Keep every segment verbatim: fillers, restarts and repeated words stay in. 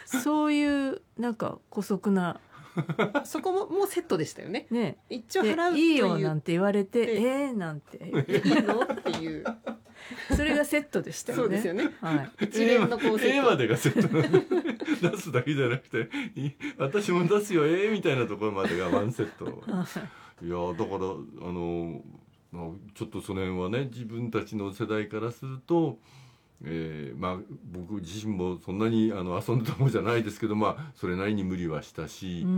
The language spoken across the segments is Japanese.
そういうなんか姑息なそこももうセットでしたよね。 ね、 一応払うといいよいうなんて言われてでえーなんていいのっていうそれがセットでしたよね。 そうですよね。 はい、 一連のこうセッ A トまでがセットなんで出すだけじゃなくてい私も出すよ A みたいなところまでがワンセット。いやだからあのちょっとその辺はね自分たちの世代からすると、えーまあ、僕自身もそんなにあの遊んでた方じゃないですけど、まあ、それなりに無理はしたし、 うん、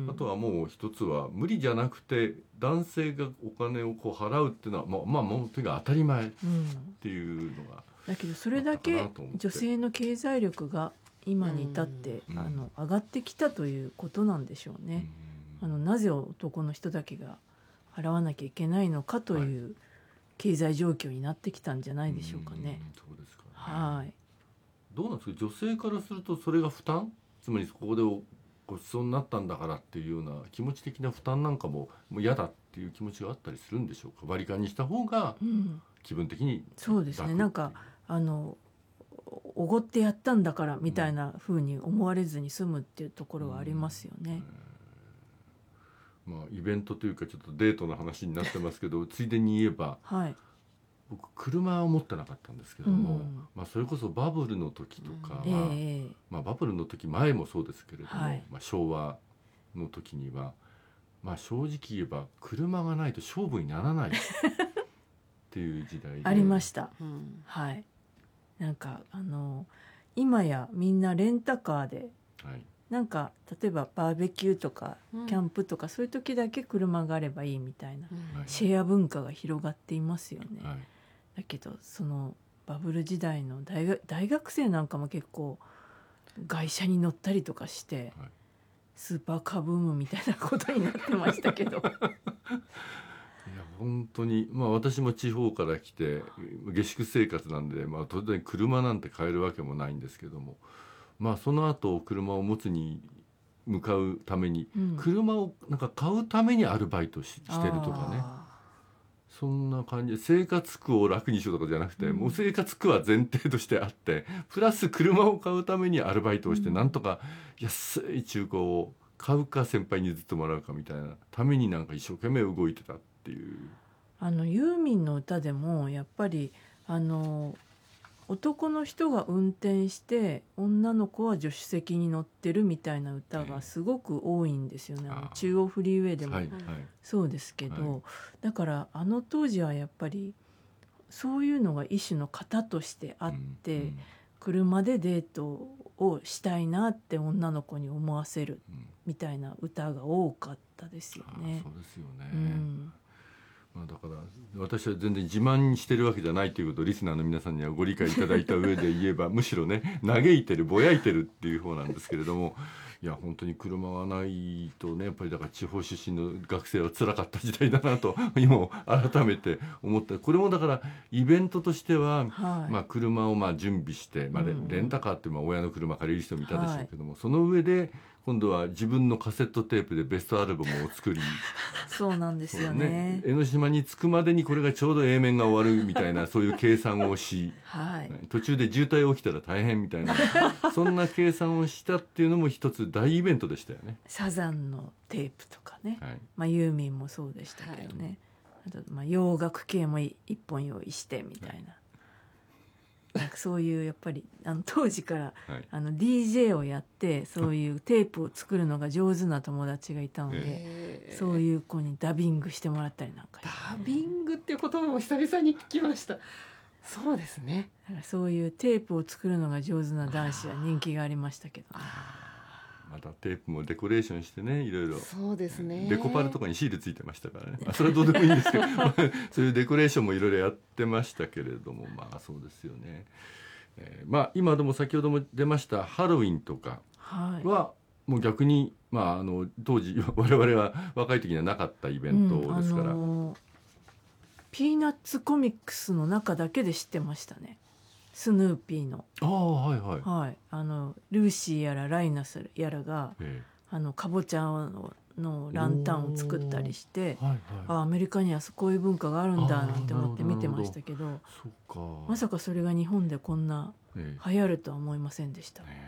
あとはもう一つは無理じゃなくて男性がお金をこう払うっていうのは、まあ、まあもうとにかく当たり前っていうのが、 だけどそれだけ女性の経済力が今に至って、 うん、 あの上がってきたということなんでしょうね。うん、あのなぜ男の人だけが払わなきゃいけないのかという経済状況になってきたんじゃないでしょうかね。 うん、そうですかね。 はい。 どうなんですか女性からするとそれが負担、つまりここでごちそうになったんだからっていうような気持ち的な負担なんかももう嫌だっていう気持ちがあったりするんでしょうか。割り勘にした方が気分的に、うん、 そうですね。なんかあのおごってやったんだからみたいな風に思われずに済むっていうところはありますよね。 うん、まあ、イベントというかちょっとデートの話になってますけどついでに言えば、 はい、 僕車を持ってなかったんですけども、 うん、 まあ、それこそバブルの時とかは、 うん、えーまあ、バブルの時前もそうですけれども、 はい、 まあ、昭和の時には、まあ、正直言えば車がないと勝負にならないっていう時代でありました、 うん、 はい。なんかあの今やみんなレンタカーで、はい、なんか例えばバーベキューとかキャンプとか、うん、そういう時だけ車があればいいみたいな、うん、シェア文化が広がっていますよね、はい、だけどそのバブル時代の 大学、大学生なんかも結構外車に乗ったりとかして、はい、スーパーカーブームみたいなことになってましたけどいや本当に、まあ、私も地方から来て下宿生活なんで、まあ、当然車なんて買えるわけもないんですけども、まあ、その後車を持つに向かうために、うん、車をなんか買うためにアルバイト し, してるとかね、そんな感じで生活苦を楽にしようとかじゃなくて、うん、もう生活苦は前提としてあってプラス車を買うためにアルバイトをして、うん、なんとか安い中古を買うか先輩に譲ってもらうかみたいなためになんか一生懸命動いてたっていう。 あのユーミンの歌でもやっぱりあの男の人が運転して女の子は助手席に乗ってるみたいな歌がすごく多いんですよね、あの中央フリーウェイでもそうですけど、はいはい、だからあの当時はやっぱりそういうのが一種の型としてあって、うんうん、車でデートをしたいなって女の子に思わせるみたいな歌が多かったですよね。 そうですよね、うん、まあ、だから私は全然自慢してるわけじゃないということをリスナーの皆さんにはご理解いただいた上で言えばむしろね嘆いてるぼやいてるっていう方なんですけれども、いや本当に車がないとねやっぱりだから地方出身の学生は辛かった時代だなと今改めて思った。これもだからイベントとしては、はい、まあ、車をまあ準備して、まあ、レ, レンタカーってまあ親の車借りる人もいたでしょうけども、はい、その上で今度は自分のカセットテープでベストアルバムを作りそうなんですよ ね, ね江ノ島に着くまでにこれがちょうど A 面が終わるみたいなそういう計算をし、はい、途中で渋滞起きたら大変みたいなそんな計算をしたっていうのも一つ大イベントでしたよね。 サザンのテープとかね、はい、まあ、ユーミンもそうでしたけどね、はい、あとまあ洋楽系も一本用意してみたいな、はい、なんかそういうやっぱりあの当時から、はい、あの ディージェー をやってそういうテープを作るのが上手な友達がいたので、えー、そういう子にダビングしてもらったりなんか、ね、 ダビングっていう言葉も久々に聞きました。そうですね、 だからそういうテープを作るのが上手な男子は人気がありましたけどね。 またテープもデコレーションしてねいろいろ。 そうですね、 デコパルとかにシールついてましたからね、まあ、それはどうでもいいんですけどそういうデコレーションもいろいろやってましたけれども、まあそうですよね、えー、まあ今でも先ほども出ましたハロウィンとかはもう逆に、まあ、あの当時我々は若い時にはなかったイベントですから、うん、あのー、 ピーナッツコミックスの中だけで知ってましたね。スヌーピーの、 あ、はいはいはい、あのルーシーやらライナスやらが、ええ、あのかぼちゃののランタンを作ったりして、はいはい、あ、アメリカにはこういう文化があるんだなんて思って見てましたけど、そっか、まさかそれが日本でこんな流行るとは思いませんでした、ええ